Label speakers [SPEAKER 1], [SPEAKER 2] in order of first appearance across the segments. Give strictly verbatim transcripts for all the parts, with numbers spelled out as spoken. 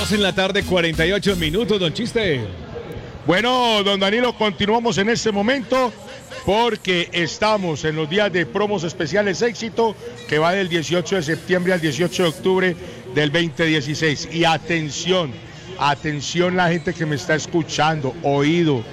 [SPEAKER 1] dos en la tarde, cuarenta y ocho minutos, don Chiste.
[SPEAKER 2] Bueno, don Danilo, continuamos en este momento porque estamos en los días de promos especiales éxito que va del dieciocho de septiembre al dieciocho de octubre del veinte dieciséis. Y atención, atención la gente que me está escuchando, oído,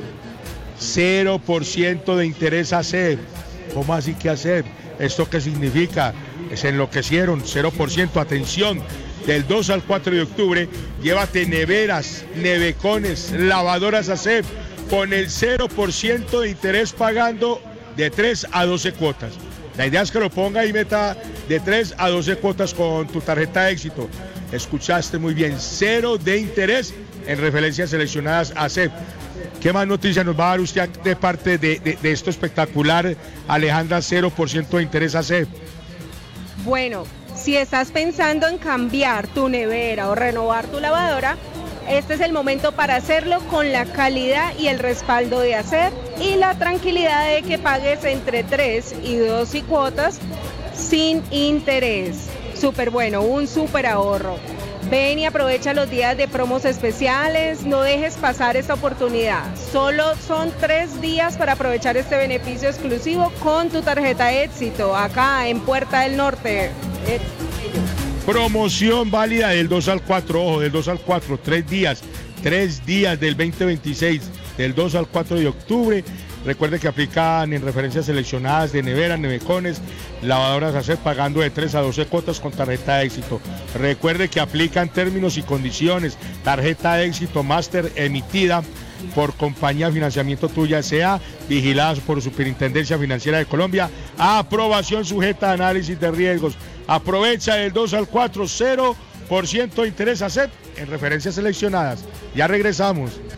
[SPEAKER 2] cero por ciento de interés hacer. ¿Cómo así que hacer? ¿Esto qué significa? Se enloquecieron, cero por ciento, atención. Del dos al cuatro de octubre, llévate neveras, nevecones, lavadoras A C E P con el cero por ciento de interés pagando de tres a doce cuotas. La idea es que lo ponga y meta de tres a doce cuotas con tu tarjeta de éxito. Escuchaste muy bien, cero de interés en referencias seleccionadas A C E P. ¿Qué más noticias nos va a dar usted de parte de, de, de esto espectacular, Alejandra? Cero por ciento de interés A C E P.
[SPEAKER 3] Bueno, si estás pensando en cambiar tu nevera o renovar tu lavadora, este es el momento para hacerlo con la calidad y el respaldo de A C E P y la tranquilidad de que pagues entre tres y doce cuotas sin interés. Súper bueno, un súper ahorro. Ven y aprovecha los días de promos especiales, no dejes pasar esta oportunidad. Solo son tres días para aprovechar este beneficio exclusivo con tu tarjeta Éxito, acá en Puerta del Norte.
[SPEAKER 2] Promoción válida del dos al cuatro, ojo, del dos al cuatro, tres días, tres días del veinte veintiséis, del dos al cuatro de octubre. Recuerde que aplican en referencias seleccionadas de neveras, nevecones, lavadoras A C E P pagando de tres a doce cuotas con tarjeta de éxito. Recuerde que aplican términos y condiciones, tarjeta de éxito máster emitida por compañía de financiamiento tuya S A, vigiladas por Superintendencia Financiera de Colombia, aprobación sujeta a análisis de riesgos. Aprovecha del dos al cuatro, cero por ciento de interés A C E P en referencias seleccionadas. Ya regresamos.